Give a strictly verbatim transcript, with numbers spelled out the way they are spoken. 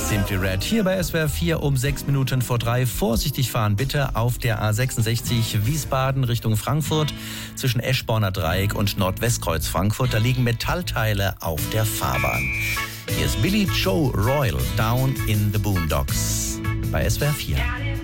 Simply Red hier bei S W R vier um sechs Minuten vor drei. Vorsichtig fahren bitte auf der A sechsundsechzig Wiesbaden Richtung Frankfurt zwischen Eschborner Dreieck und Nordwestkreuz Frankfurt. Da liegen Metallteile auf der Fahrbahn. Hier ist Billy Joe Royal, Down in the Boondocks bei S W R vier.